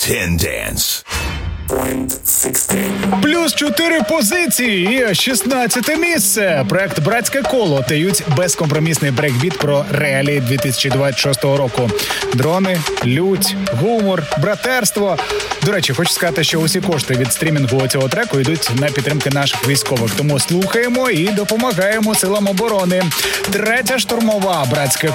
10 Dance. Плюс 4 позиції і 16 місце. Проект «Братське коло» тають безкомпромісний брейкбіт про реалії 2026 року. Дрони, лють, гумор, братерство. До речі, хочу сказати, що усі кошти від стрімінгу цього треку йдуть на підтримки наших військових. Тому слухаємо і допомагаємо силам оборони. Третя штурмова «Братське